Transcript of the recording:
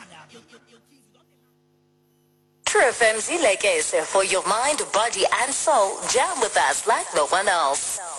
True FM Zilekese for your mind, body, and soul. Jam with us like no one else.